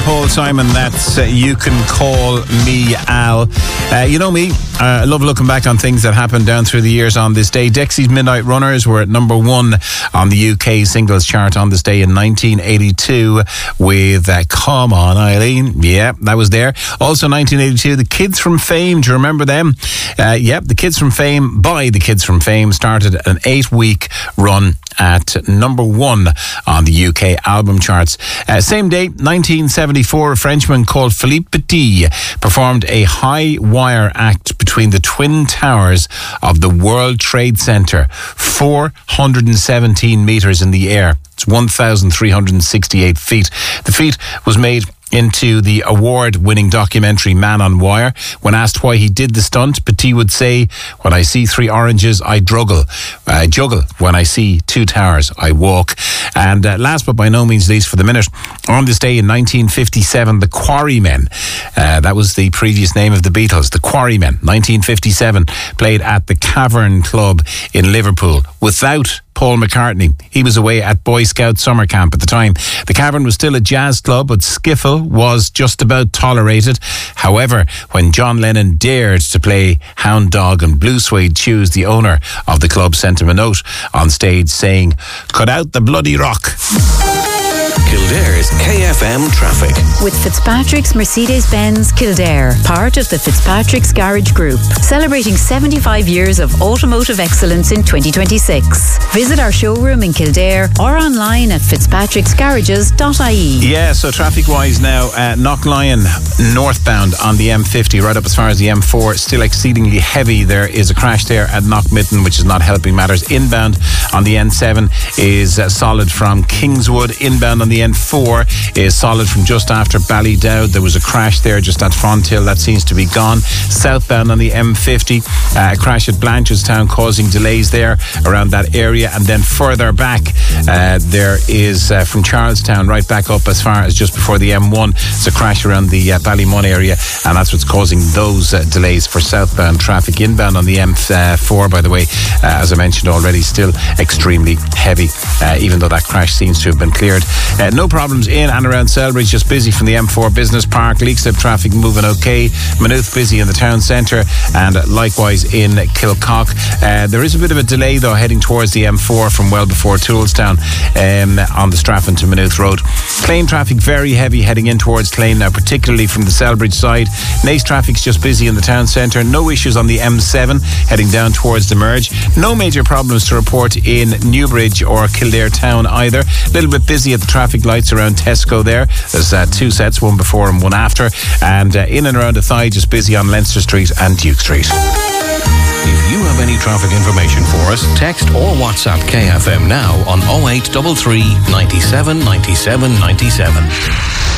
Paul Simon. That's You Can Call Me Al. You know me, I love looking back on things that happened down through the years on this day. Dexy's Midnight Runners were at number 1 on the UK singles chart on this day in 1982 with Come On Eileen. Yeah, that was there. Also 1982, The Kids From Fame. Do you remember them? The Kids From Fame by The Kids From Fame started an 8-week run at number 1 on the UK album charts. Same day, 1974, a Frenchman called Philippe Petit performed a high wire act between the twin towers of the World Trade Center, 417 metres in the air. It's 1,368 feet. The feat was made into the award-winning documentary Man on Wire. When asked why he did the stunt, Petit would say, "When I see 3 oranges, I juggle. When I see 2 towers, I walk." And last but by no means least for the minute, on this day in 1957, the Quarrymen, that was the previous name of the Beatles, the Quarrymen, 1957, played at the Cavern Club in Liverpool without Paul McCartney. He was away at Boy Scout summer camp at the time. The Cavern was still a jazz club, but skiffle was just about tolerated. However, when John Lennon dared to play Hound Dog and Blue Suede Shoes, the owner of the club sent him a note on stage saying, "Cut out the bloody rock." Kildare's KFM traffic. With Fitzpatrick's Mercedes-Benz Kildare, part of the Fitzpatrick's Garage Group, celebrating 75 years of automotive excellence in 2026. Visit our showroom in Kildare or online at fitzpatricksgarages.ie. Yeah, so traffic-wise now, Knocklion northbound on the M50, right up as far as the M4, still exceedingly heavy. There is a crash there at Knockmitten, which is not helping matters. Inbound on the N7 is solid from Kingswood. Inbound on the N4 is solid from just after Ballydowd. There was a crash there just at Fonthill. That seems to be gone. Southbound on the M50, a crash at Blanchardstown causing delays there around that area. And then further back, there is from Charlestown right back up as far as just before the M1. It's a crash around the Ballymun area, and that's what's causing those delays for southbound traffic. Inbound on the M4, by the way, as I mentioned already, still extremely heavy, even though that crash seems to have been cleared. No problems in and around Selbridge, just busy from the M4 Business Park. Leixlip traffic moving okay. Maynooth busy in the town centre, and likewise in Kilcock. There is a bit of a delay though heading towards the M4 from well before Toolstown on the Strafford to Maynooth Road. Clane traffic very heavy heading in towards Clane now, particularly from the Selbridge side. Naas traffic's just busy in the town centre. No issues on the M7 heading down towards the Merge. No major problems to report in Newbridge or Kildare town either. A little bit busy at the traffic lights around Tesco there. There's 2 sets, one before and one after. And in and around Athy, just busy on Leinster Street and Duke Street. If you have any traffic information for us, text or WhatsApp KFM now on 0833 97 97 97.